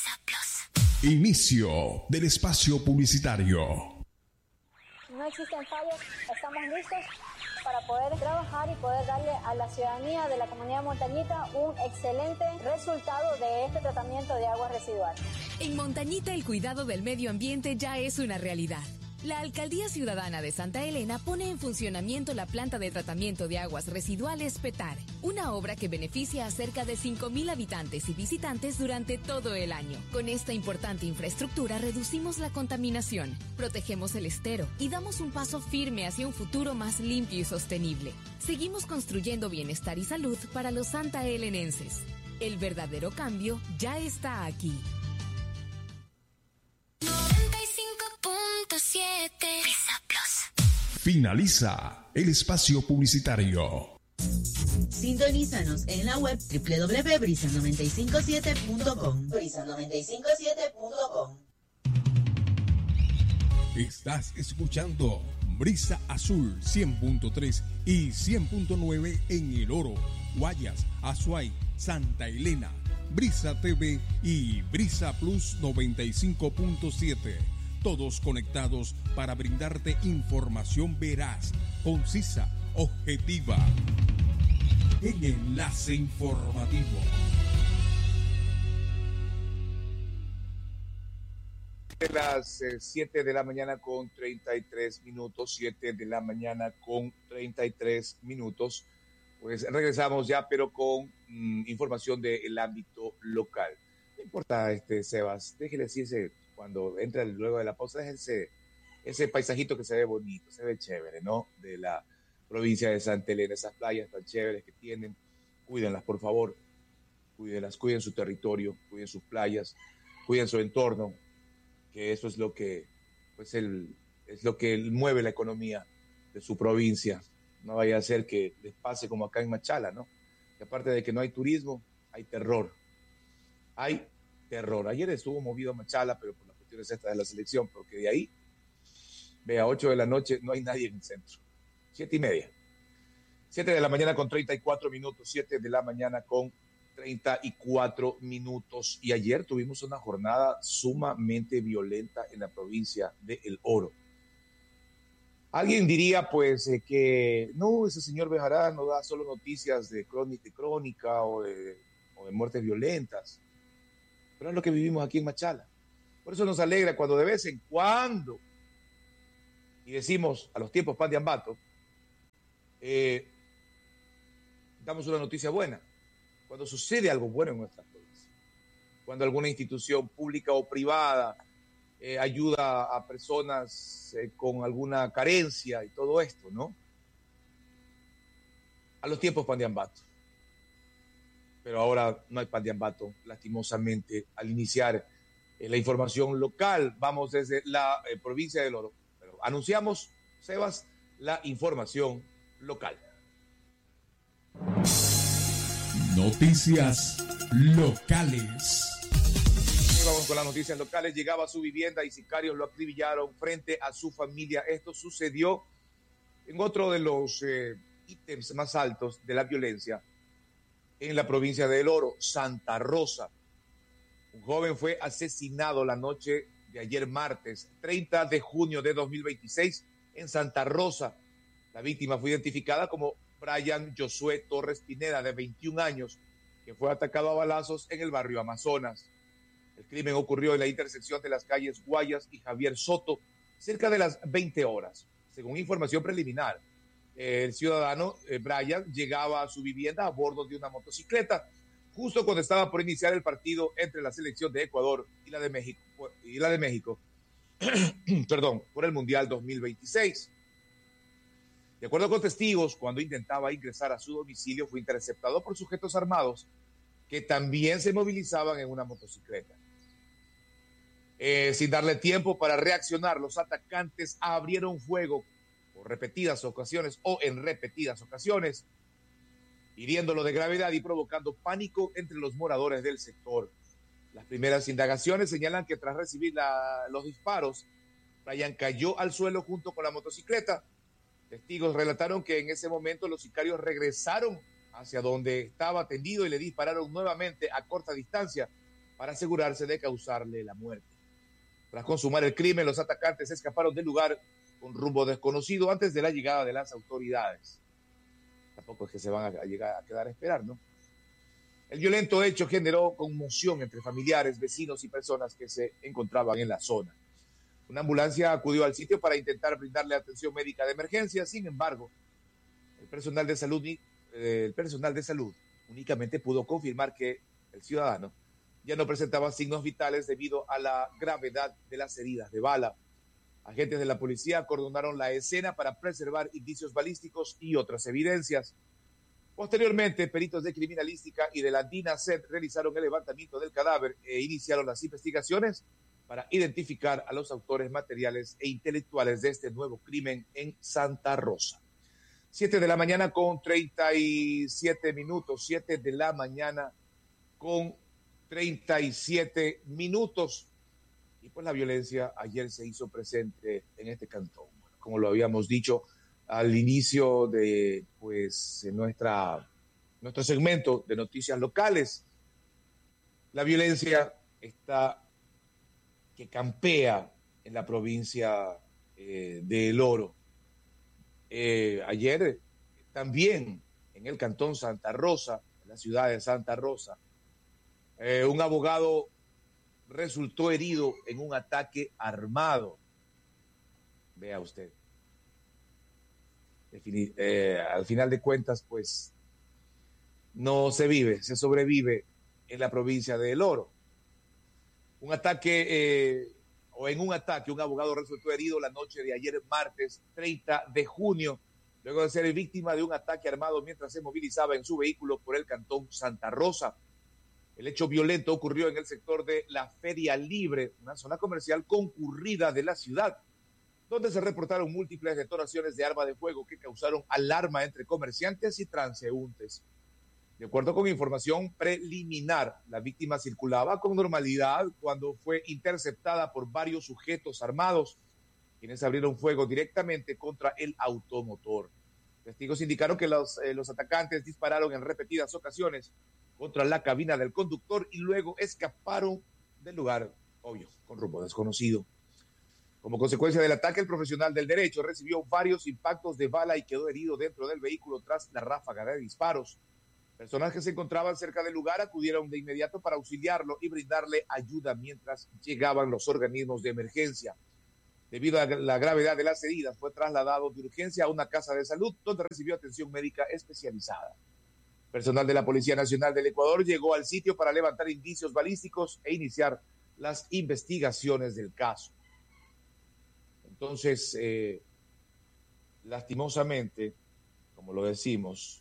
Inicio del espacio publicitario. No existen fallos, estamos listos para poder trabajar y poder darle a la ciudadanía de la comunidad montañita un excelente resultado de este tratamiento de aguas residuales. En Montañita el cuidado del medio ambiente ya es una realidad. La Alcaldía Ciudadana de Santa Elena pone en funcionamiento la planta de tratamiento de aguas residuales PETAR, una obra que beneficia a cerca de 5,000 habitantes y visitantes durante todo el año. Con esta importante infraestructura reducimos la contaminación, protegemos el estero y damos un paso firme hacia un futuro más limpio y sostenible. Seguimos construyendo bienestar y salud para los santaelenenses. El verdadero cambio ya está aquí. 95.7 Brisa Plus. Finaliza el espacio publicitario. Sintonízanos en la web www.brisa957.com. Brisa957.com. Estás escuchando Brisa Azul 100.3 y 100.9 en El Oro, Guayas, Azuay, Santa Elena, Brisa TV y Brisa Plus 95.7. Todos conectados para brindarte información veraz, concisa, objetiva. En Enlace Informativo. Las 7 de la mañana con 33 minutos, 7 de la mañana con 33 minutos. Pues regresamos ya, pero con información del ámbito local. No importa, Sebas, déjele así cuando entra luego de la pausa, déjese ese paisajito que se ve bonito, se ve chévere, ¿no? De la provincia de Santa Elena, esas playas tan chéveres que tienen, cuídenlas, por favor, cuídenlas, cuiden su territorio, cuiden sus playas, cuiden su entorno, que eso es lo que, pues, es lo que mueve la economía de su provincia. No vaya a ser que les pase como acá en Machala, ¿no? Que aparte de que no hay turismo, hay terror. Hay terror. Ayer estuvo movido Machala, pero por las cuestiones estas de la selección, porque de ahí, a 8 de la noche, no hay nadie en el centro. 7:30. 7 de la mañana con 34 minutos, 7 de la mañana con 34 minutos. Y ayer tuvimos una jornada sumamente violenta en la provincia de El Oro. Alguien diría, pues, que no, ese señor Bejarano no da solo noticias de crónica o de muertes violentas. Pero es lo que vivimos aquí en Machala. Por eso nos alegra cuando de vez en cuando, y decimos a los tiempos pan de Ambato, damos una noticia buena. Cuando sucede algo bueno en nuestra provincia. Cuando alguna institución pública o privada ayuda a personas con alguna carencia y todo esto, ¿no? A los tiempos pan de Ambato. Pero ahora no hay pan de Ambato, lastimosamente, al iniciar la información local. Vamos desde la provincia del Oro. Pero anunciamos, Sebas, la información local. Noticias locales. Vamos con las noticias locales. Llegaba a su vivienda y sicarios lo acribillaron frente a su familia. Esto sucedió en otro de los ítems más altos de la violencia en la provincia de El Oro, Santa Rosa. Un joven fue asesinado la noche de ayer martes, 30 de junio de 2026, en Santa Rosa. La víctima fue identificada como Brian Josué Torres Pineda, de 21 años, que fue atacado a balazos en el barrio Amazonas. El crimen ocurrió en la intersección de las calles Guayas y Javier Soto, cerca de las 20 horas. Según información preliminar, el ciudadano Brian llegaba a su vivienda a bordo de una motocicleta, justo cuando estaba por iniciar el partido entre la selección de Ecuador y la de México, perdón, por el Mundial 2026. De acuerdo con testigos, cuando intentaba ingresar a su domicilio, fue interceptado por sujetos armados que también se movilizaban en una motocicleta. Sin darle tiempo para reaccionar, los atacantes abrieron fuego en repetidas ocasiones, hiriéndolo de gravedad y provocando pánico entre los moradores del sector. Las primeras indagaciones señalan que tras recibir los disparos, Brian cayó al suelo junto con la motocicleta. Testigos relataron que en ese momento los sicarios regresaron hacia donde estaba tendido y le dispararon nuevamente a corta distancia para asegurarse de causarle la muerte. Tras consumar el crimen, los atacantes escaparon del lugar con rumbo desconocido antes de la llegada de las autoridades. Tampoco es que se van a llegar a quedar a esperar, ¿no? El violento hecho generó conmoción entre familiares, vecinos y personas que se encontraban en la zona. Una ambulancia acudió al sitio para intentar brindarle atención médica de emergencia. Sin embargo, el personal de salud únicamente pudo confirmar que el ciudadano ya no presentaba signos vitales debido a la gravedad de las heridas de bala. Agentes de la policía acordonaron la escena para preservar indicios balísticos y otras evidencias. Posteriormente, peritos de criminalística y de la DINASET realizaron el levantamiento del cadáver e iniciaron las investigaciones para identificar a los autores materiales e intelectuales de este nuevo crimen en Santa Rosa. 7 de la mañana con 37 minutos, 7 de la mañana con 37 minutos. Y pues la violencia ayer se hizo presente en este cantón. Como lo habíamos dicho al inicio de pues nuestro segmento de noticias locales, la violencia está que campea en la provincia de El Oro. Ayer también en el cantón Santa Rosa, en la ciudad de Santa Rosa, un abogado resultó herido en un ataque armado. Vea usted. Al final de cuentas, pues, no se vive, se sobrevive en la provincia de El Oro. En un ataque, un abogado resultó herido la noche de ayer, martes 30 de junio, luego de ser víctima de un ataque armado mientras se movilizaba en su vehículo por el cantón Santa Rosa. El hecho violento ocurrió en el sector de la Feria Libre, una zona comercial concurrida de la ciudad, donde se reportaron múltiples detonaciones de arma de fuego que causaron alarma entre comerciantes y transeúntes. De acuerdo con información preliminar, la víctima circulaba con normalidad cuando fue interceptada por varios sujetos armados, quienes abrieron fuego directamente contra el automotor. Testigos indicaron que los atacantes dispararon en repetidas ocasiones contra la cabina del conductor y luego escaparon del lugar, obvio, con rumbo desconocido. Como consecuencia del ataque, el profesional del derecho recibió varios impactos de bala y quedó herido dentro del vehículo tras la ráfaga de disparos. Personas que se encontraban cerca del lugar acudieron de inmediato para auxiliarlo y brindarle ayuda mientras llegaban los organismos de emergencia. Debido a la gravedad de las heridas, fue trasladado de urgencia a una casa de salud donde recibió atención médica especializada. Personal de la Policía Nacional del Ecuador llegó al sitio para levantar indicios balísticos e iniciar las investigaciones del caso. Entonces, lastimosamente, como lo decimos,